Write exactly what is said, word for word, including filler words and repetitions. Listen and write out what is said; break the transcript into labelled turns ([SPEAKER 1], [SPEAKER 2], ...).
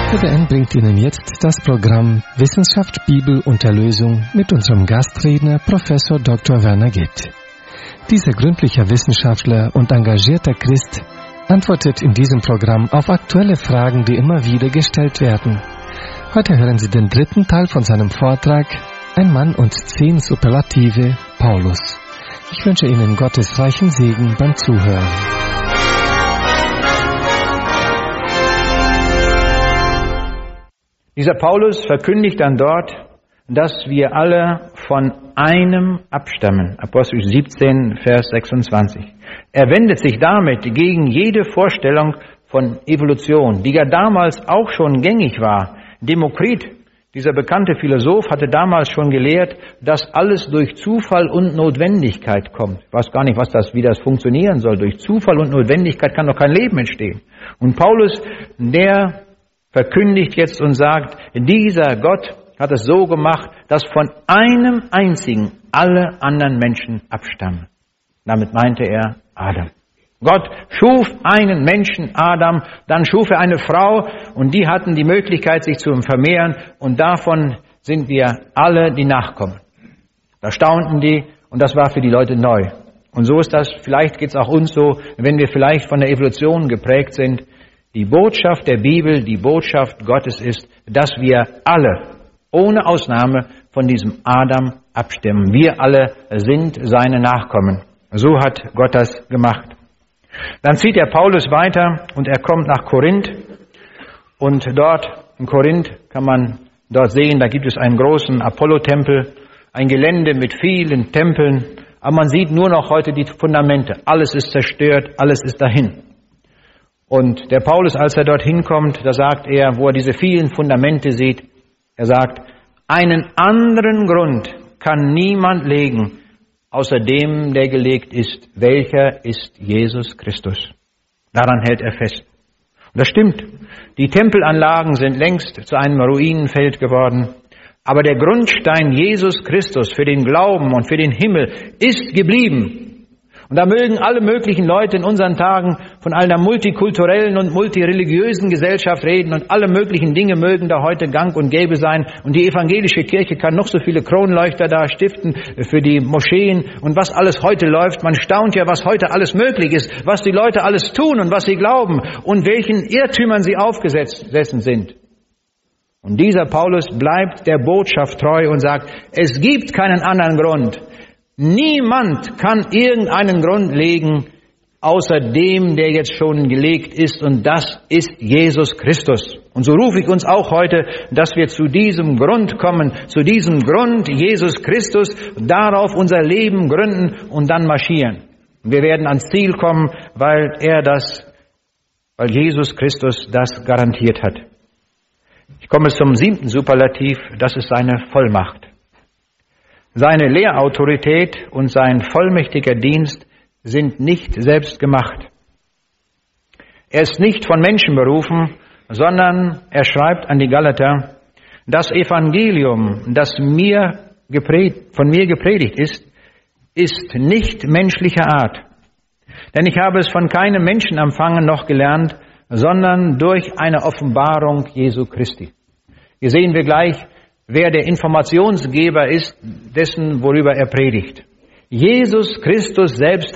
[SPEAKER 1] P B N bringt Ihnen jetzt das Programm Wissenschaft, Bibel und Erlösung mit unserem Gastredner Professor Doktor Werner Gitt. Dieser gründliche Wissenschaftler und engagierter Christ antwortet in diesem Programm auf aktuelle Fragen, die immer wieder gestellt werden. Heute hören Sie den dritten Teil von seinem Vortrag Ein Mann und zehn Superlative, Paulus. Ich wünsche Ihnen Gottes reichen Segen beim Zuhören.
[SPEAKER 2] Dieser Paulus verkündigt dann dort, dass wir alle von einem abstammen. Apostel siebzehn, Vers sechsundzwanzig. Er wendet sich damit gegen jede Vorstellung von Evolution, die ja damals auch schon gängig war. Demokrit, dieser bekannte Philosoph, hatte damals schon gelehrt, dass alles durch Zufall und Notwendigkeit kommt. Ich weiß gar nicht, was das, wie das funktionieren soll. Durch Zufall und Notwendigkeit kann doch kein Leben entstehen. Und Paulus, der verkündigt jetzt und sagt, dieser Gott hat es so gemacht, dass von einem einzigen alle anderen Menschen abstammen. Damit meinte er Adam. Gott schuf einen Menschen, Adam, dann schuf er eine Frau und die hatten die Möglichkeit, sich zu vermehren und davon sind wir alle die Nachkommen. Da staunten die und das war für die Leute neu. Und so ist das, vielleicht geht es auch uns so, wenn wir vielleicht von der Evolution geprägt sind. Die Botschaft der Bibel, die Botschaft Gottes ist, dass wir alle, ohne Ausnahme, von diesem Adam abstammen. Wir alle sind seine Nachkommen. So hat Gott das gemacht. Dann zieht der Paulus weiter und er kommt nach Korinth. Und dort, in Korinth, kann man dort sehen, da gibt es einen großen Apollo-Tempel, ein Gelände mit vielen Tempeln. Aber man sieht nur noch heute die Fundamente. Alles ist zerstört, alles ist dahin. Und der Paulus, als er dorthin kommt, da sagt er, wo er diese vielen Fundamente sieht, er sagt, einen anderen Grund kann niemand legen, außer dem, der gelegt ist. Welcher ist Jesus Christus? Daran hält er fest. Und das stimmt. Die Tempelanlagen sind längst zu einem Ruinenfeld geworden. Aber der Grundstein Jesus Christus für den Glauben und für den Himmel ist geblieben. Und da mögen alle möglichen Leute in unseren Tagen von einer multikulturellen und multireligiösen Gesellschaft reden und alle möglichen Dinge mögen da heute gang und gäbe sein. Und die evangelische Kirche kann noch so viele Kronleuchter da stiften für die Moscheen und was alles heute läuft. Man staunt ja, was heute alles möglich ist, was die Leute alles tun und was sie glauben und welchen Irrtümern sie aufgesessen sind. Und dieser Paulus bleibt der Botschaft treu und sagt, es gibt keinen anderen Grund. Niemand kann irgendeinen Grund legen, außer dem, der jetzt schon gelegt ist, und das ist Jesus Christus. Und so rufe ich uns auch heute, dass wir zu diesem Grund kommen, zu diesem Grund Jesus Christus, darauf unser Leben gründen und dann marschieren. Wir werden ans Ziel kommen, weil er das, weil Jesus Christus das garantiert hat. Ich komme zum siebten Superlativ, das ist seine Vollmacht. Seine Lehrautorität und sein vollmächtiger Dienst sind nicht selbst gemacht. Er ist nicht von Menschen berufen, sondern er schreibt an die Galater, das Evangelium, das mir gepredigt, von mir gepredigt ist, ist nicht menschlicher Art. Denn ich habe es von keinem Menschen empfangen noch gelernt, sondern durch eine Offenbarung Jesu Christi. Hier sehen wir gleich, wer der Informationsgeber ist, dessen, worüber er predigt. Jesus Christus selbst